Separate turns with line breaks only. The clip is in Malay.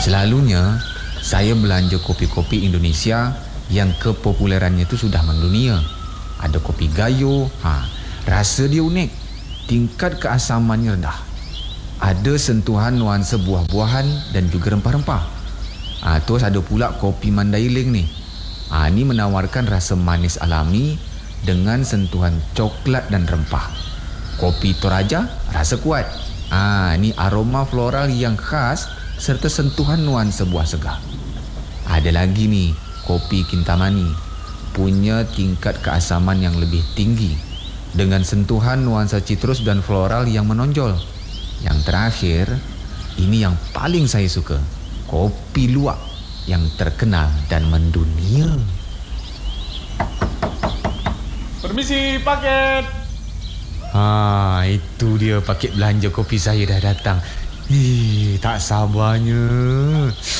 Selalunya saya belanja kopi-kopi Indonesia yang kepopulerannya itu sudah mendunia. Ada kopi Gayo, rasa dia unik, tingkat keasamannya rendah. Ada sentuhan nuansa buah-buahan dan juga rempah-rempah. Terus ada pula kopi Mandailing ni. Ni menawarkan rasa manis alami dengan sentuhan coklat dan rempah. Kopi Toraja rasa kuat. Ni aroma floral yang khas serta sentuhan nuansa buah segar. Ada lagi ni kopi Kintamani, punya tingkat keasaman yang lebih tinggi dengan sentuhan nuansa citrus dan floral yang menonjol. Yang terakhir, ini yang paling saya suka, kopi luwak yang terkenal dan mendunia.
Permisi, paket.
Itu dia paket belanja kopi saya dah datang. Tak sabarnya.